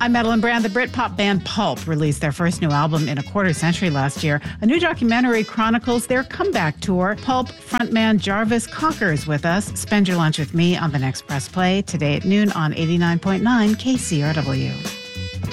I'm Madeline Brand. The Britpop band Pulp released their first new album in a quarter century last year. A new documentary chronicles their comeback tour. Pulp frontman Jarvis Cocker is with us. Spend your lunch with me on the next Press Play today at noon on 89.9 KCRW.